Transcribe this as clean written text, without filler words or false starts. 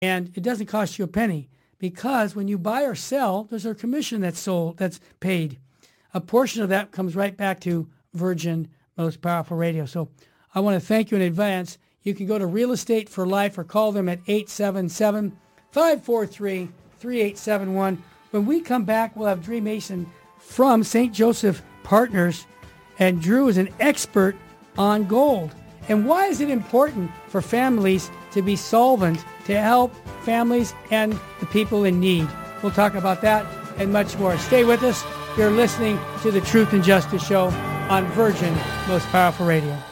And it doesn't cost you a penny because when you buy or sell, there's a commission that's paid. A portion of that comes right back to Virgin Most Powerful Radio. So I want to thank you in advance. You can go to Real Estate for Life or call them at 877-543-3871. When we come back, we'll have Drew Mason from St. Joseph Partners. And Drew is an expert on gold. And why is it important for families to be solvent to help families and the people in need? We'll talk about that and much more. Stay with us. You're listening to the Truth and Justice Show on Virgin Most Powerful Radio.